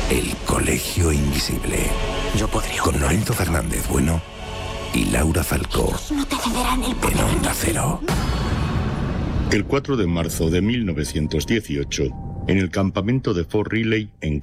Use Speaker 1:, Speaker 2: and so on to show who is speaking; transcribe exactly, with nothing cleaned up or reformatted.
Speaker 1: El Colegio Invisible.
Speaker 2: Yo podría...
Speaker 1: Con Lorenzo Fernández Bueno y Laura Falcó.
Speaker 3: No te cederán el poder.
Speaker 1: En Onda Cero.
Speaker 4: El cuatro de marzo de mil novecientos dieciocho, en el campamento de Fort Riley, en